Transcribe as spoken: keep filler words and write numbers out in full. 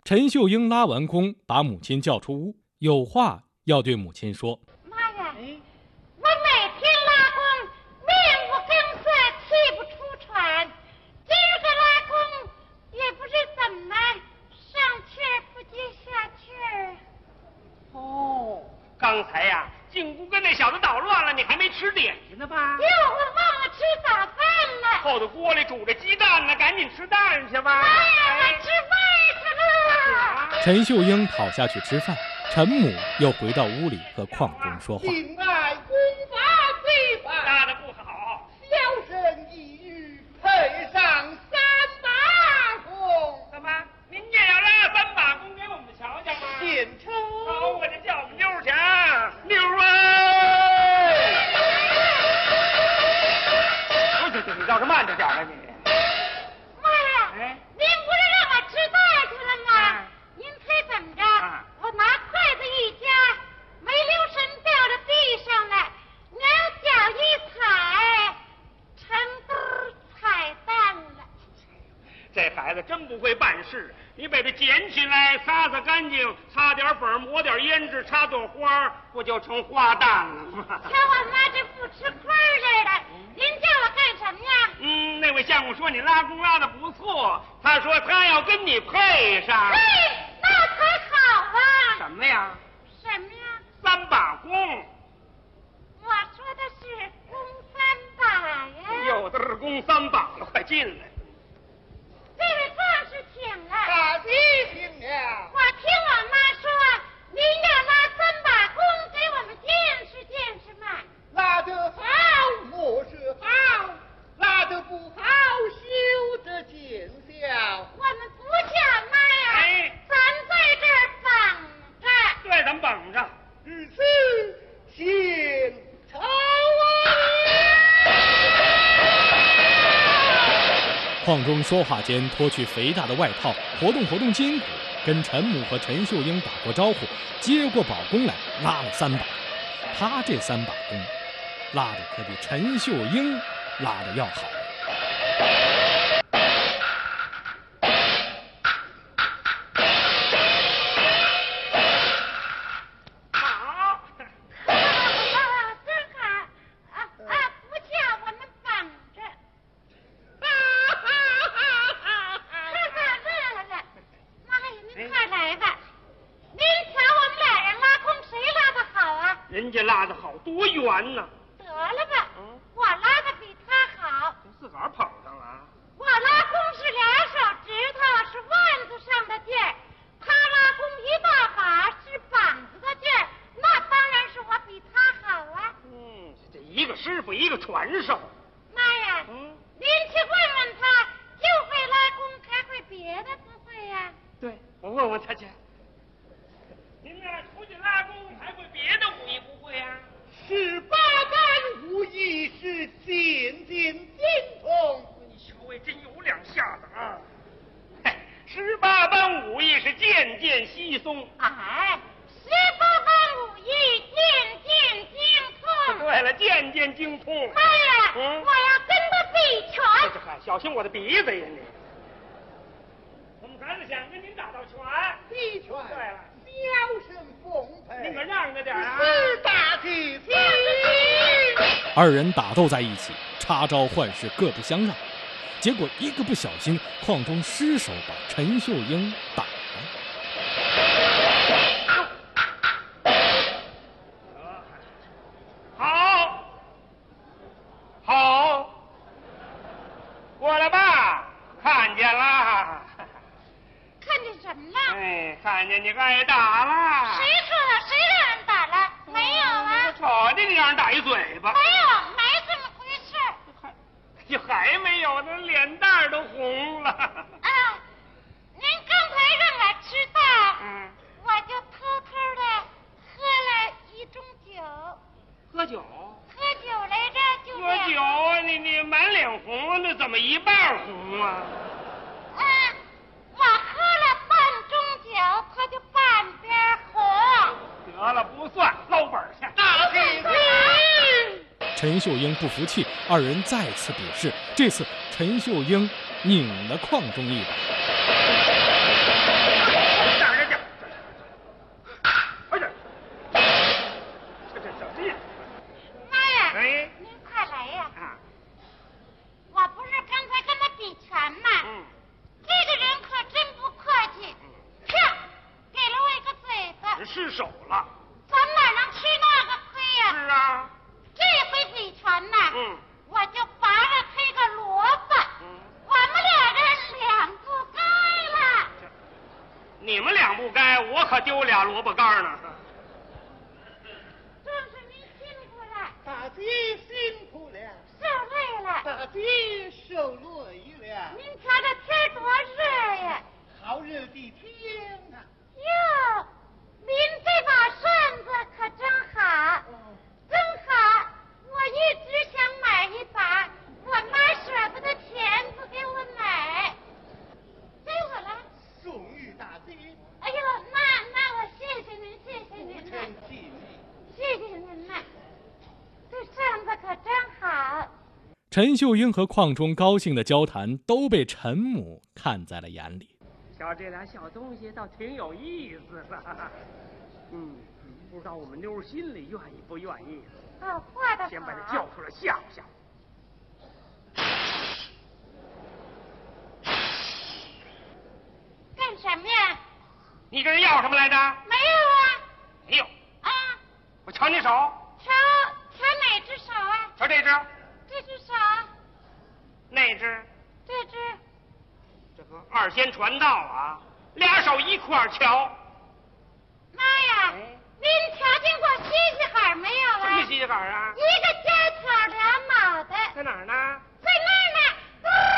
陈秀英拉完弓，把母亲叫出屋，有话要对母亲说。 妈呀，哎、我每天拉弓，面无更色，气不出喘。今儿个拉弓，也不知怎么上气儿不接下气儿。 哦，刚才呀、啊，进屋跟那小子捣乱了，你还没吃点心呢吧？ 哟，我忘了吃早饭了。 后头锅里煮着鸡蛋呢，赶紧吃蛋去吧。 妈呀，我吃饭去了。 陈秀英跑下去吃饭，陈母又回到屋里和邝中说话。 敬爱功法非凡， 拉得不好， 小生一语配上三把弓。 怎么？您也要拉三把弓给我们瞧瞧吗？ 献丑。 好，我就叫我们妞儿去啊，妞儿啊！不是，你倒是慢着点啊你。 妈呀！哎，您不是让我吃饭去了吗？啊、您猜怎么着？啊、我拿筷子一夹，没留神掉到地上了，两脚一踩，成堆踩蛋了。 这孩子真不会办事，你把它捡起来，擦擦干净，擦点粉，抹点胭脂，插朵花，不就成花旦了吗？ 瞧我妈这不吃亏似的，您叫我干什么呀？ 嗯，那位相公说你拉弓拉得不错，他说他要跟你配上。 嘿，那才好啊！ 什么呀？ 什么呀？ 三把弓。 我说的是弓三把呀。 有的是弓三把了，快进来。 这位壮士请了。 大弟请了。 我听我妈说，您要拉三把弓给我们见识见识嘛。 拉得好，莫是好；拉得不好，休得见笑。 我们不叫妈呀， 哎， 咱在这儿绑着。 对，咱绑着。 如此，献丑啊！ 邝中说话间脱去肥大的外套，活动活动筋骨，跟陈母和陈秀英打过招呼，接过宝弓来拉了三把。他这三把弓拉的可比陈秀英拉的要好。 好， 真好啊啊！不叫我们绑着。哈哈，乐了。妈呀，您快来吧！您瞧我们俩人拉弓，谁拉得好啊？ 人家拉得好，多圆呢。 得了吧，嗯、我拉的比他好。 自个儿捧上了。 我拉弓是俩手指头，是腕子上的劲儿；他拉弓一大把，是膀子的劲儿。那当然是我比他好啊。 嗯，这一个师傅，一个传授。 妈呀，嗯，您去问问他，就会拉弓，还会别的不会呀？ 对，我问问他去。您呢，出去拉弓，还会别的武艺不会呀？ 十八般武艺是渐渐精通。 你稍微真有两下子啊！嘿，十八般武艺是渐渐稀松。 哎，十八般武艺渐渐精通。 对了，渐渐精通。 妈呀，嗯、我要跟他比拳。 这嗨，小心我的鼻子呀你！我们孩子想跟您打道拳。 比拳。 对了。 小生奉陪， 你可让着点啊！ 是大弟子。 二人打斗在一起，插招换式，各不相让。结果一个不小心，邝中失手把陈秀英打了。 好，好，过来吧，看见了。 看见什么了？ 哎，看见你挨打了。 谁说的？谁让人打了？没有啊。 瞅见你让人打一嘴巴。 没有，没这么回事。 还，就还没有呢，脸蛋都红了。 啊，您刚才让我吃饭，嗯，我就偷偷的喝了一盅酒。 喝酒？ 喝酒来着，就喝酒啊！你你满脸红，那怎么一半红啊？ 啊。我喝了半盅酒，他就半边红。 得了，不算，捞本去。 大弟子。 陈秀英不服气，二人再次比试。这次陈秀英拧了邝中一把。 手了。 咱哪能吃那个亏呀、 是啊。 这回北船呐， 嗯， 我就拔了他一个萝卜， 嗯， 我们俩人两不该了。 你们两不该，我可丢俩萝卜干呢。 正是您辛苦了， 大姐辛苦了， 受累了。 大姐受累了。 您瞧这天多热呀！ 好热的天啊！ 哟，您这把扇子可真好，真好！我一直想买一把，我妈舍不得钱不给我买，给我了。 送与大姐。 哎呦，那那我谢谢您，谢谢您不呐， 成气力。 谢谢您呐，这扇子可真好。 陈秀英和邝忠高兴的交谈都被陈母看在了眼里。 瞧这俩小东西倒挺有意思的。嗯，不知道我们妞心里愿意不愿意。 哦，画的好。 先把他叫出来吓唬吓唬。 干什么呀？ 你这人要什么来着？ 没有啊。 没有。 啊， 我瞧你手。 瞧瞧哪只手啊？ 瞧这只。 这只手。 那只。 这只。 这个二仙传道啊，俩手一块儿瞧。 妈呀！ 哎您瞧见过西西海没有啊？ 什么西西海啊？ 一个尖挑俩脑袋。 在哪儿呢？